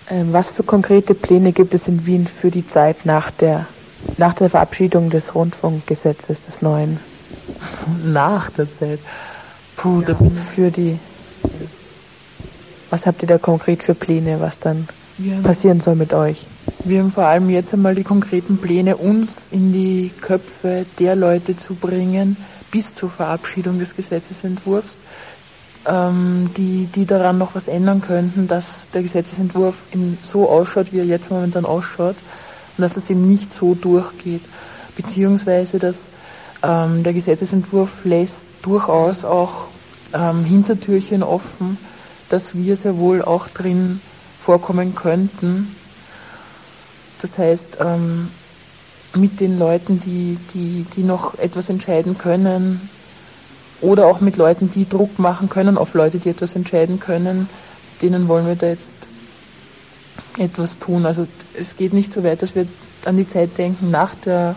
Was für konkrete Pläne gibt es in Wien für die Zeit nach der Verabschiedung des Rundfunkgesetzes, des neuen? Nach der Zeit? Puh, ja, was habt ihr da konkret für Pläne, was dann passieren soll mit euch? Wir haben vor allem jetzt einmal die konkreten Pläne, uns in die Köpfe der Leute zu bringen, bis zur Verabschiedung des Gesetzesentwurfs, die daran noch was ändern könnten, dass der Gesetzesentwurf so ausschaut, wie er jetzt momentan ausschaut, und dass das eben nicht so durchgeht. Beziehungsweise, dass der Gesetzesentwurf lässt durchaus auch Hintertürchen offen, dass wir sehr wohl auch drin vorkommen könnten. Das heißt, mit den Leuten, die noch etwas entscheiden können, oder auch mit Leuten, die Druck machen können auf Leute, die etwas entscheiden können, denen wollen wir da jetzt etwas tun. Also es geht nicht so weit, dass wir an die Zeit denken nach der,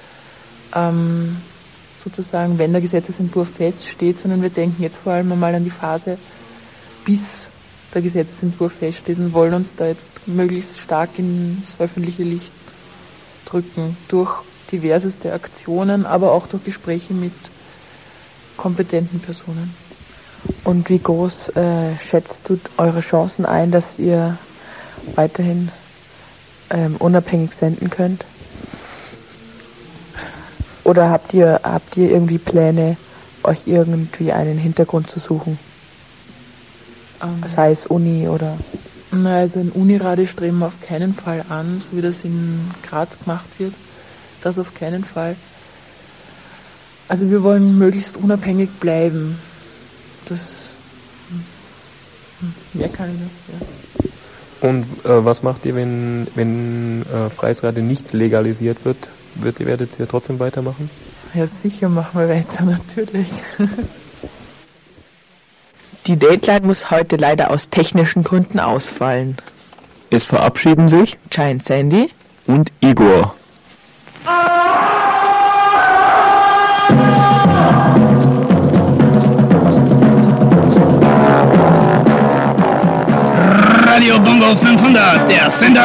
sozusagen, wenn der Gesetzesentwurf feststeht, sondern wir denken jetzt vor allem einmal an die Phase, bis der Gesetzesentwurf feststeht, und wollen uns da jetzt möglichst stark ins öffentliche Licht drücken, durch diverseste Aktionen, aber auch durch Gespräche mit kompetenten Personen. Und wie groß schätzt du eure Chancen ein, dass ihr weiterhin unabhängig senden könnt? Oder habt ihr irgendwie Pläne, euch irgendwie einen Hintergrund zu suchen? Sei es Uni oder... Also ein Uniradio streben wir auf keinen Fall an, so wie das in Graz gemacht wird. Das auf keinen Fall. Also wir wollen möglichst unabhängig bleiben. Mehr kann ich nicht. Ja. Und was macht ihr, wenn freies Radio nicht legalisiert wird? Werdet ihr trotzdem weitermachen? Ja, sicher machen wir weiter, natürlich. Die Dateline muss heute leider aus technischen Gründen ausfallen. Es verabschieden sich Giant Sandy und Igor. Radio Bongo 500, der Sender